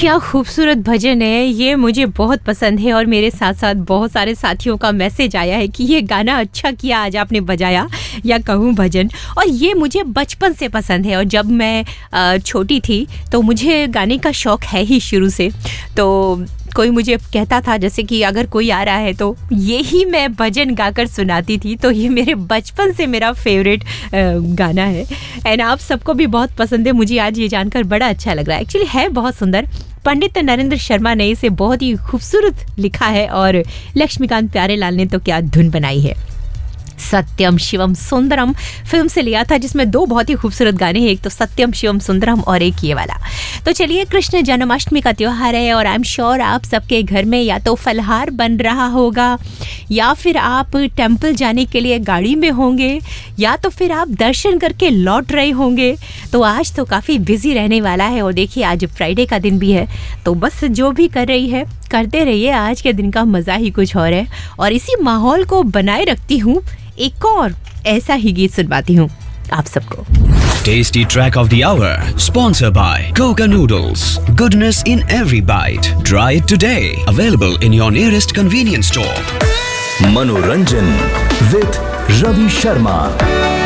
क्या खूबसूरत भजन है ये, मुझे बहुत पसंद है। और मेरे साथ साथ बहुत सारे साथियों का मैसेज आया है कि ये गाना अच्छा किया आज आपने बजाया, या कहूँ भजन। और ये मुझे बचपन से पसंद है, और जब मैं छोटी थी तो मुझे गाने का शौक़ है ही शुरू से। तो कोई मुझे कहता था, जैसे कि अगर कोई आ रहा है तो यही मैं भजन गाकर सुनाती थी। तो ये मेरे बचपन से मेरा फेवरेट गाना है, एंड आप सबको भी बहुत पसंद है। मुझे आज ये जानकर बड़ा अच्छा लग रहा है। एक्चुअली है बहुत सुंदर। पंडित नरेंद्र शर्मा ने इसे बहुत ही खूबसूरत लिखा है, और लक्ष्मीकांत प्यारेलाल ने तो क्या धुन बनाई है। सत्यम शिवम सुंदरम फिल्म से लिया था, जिसमें दो बहुत ही खूबसूरत गाने हैं, एक तो सत्यम शिवम सुंदरम और एक ये वाला। तो चलिए, कृष्ण जन्माष्टमी का त्योहार है, और आई एम श्योर आप सबके घर में या तो फलहार बन रहा होगा, या फिर आप टेम्पल जाने के लिए गाड़ी में होंगे, या तो फिर आप दर्शन करके लौट रहे होंगे। तो आज तो काफ़ी बिजी रहने वाला है, और देखिए आज फ्राइडे का दिन भी है। तो बस जो भी कर रही है करते रहिए, आज के दिन का मज़ा ही कुछ और है। और इसी माहौल को बनाए रखती हूँ, एक और ऐसा ही गीत सुनवाती हूँ आप सबको। Tasty track of the hour, sponsored by Coca Noodles. Goodness in every bite. Try it today. Available in your nearest convenience store. Manoranjan with Ravi Sharma.